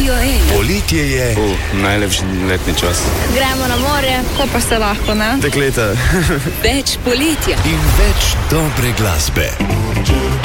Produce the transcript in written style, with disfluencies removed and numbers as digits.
Radio 1. Poletje je. Najlepši letni čas. Gremo na morje, ko pa se lahko, ne? Dekleta. Več poletja In več dobre glasbe.